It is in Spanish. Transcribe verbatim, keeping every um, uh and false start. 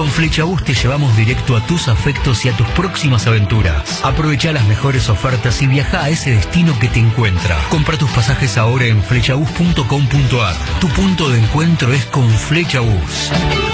Con Flechabús te llevamos directo a tus afectos y a tus próximas aventuras. Aprovecha las mejores ofertas y viaja a ese destino que te encuentra. Compra tus pasajes ahora en flechabús punto com punto ar. Tu punto de encuentro es con Flechabús.